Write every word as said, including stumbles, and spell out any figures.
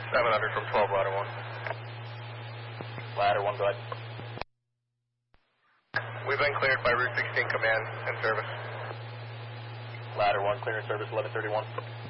seven hundred from twelve, ladder one. Ladder one, go ahead. We've been cleared by Route sixteen command and service. Ladder one, clear and service eleven thirty-one.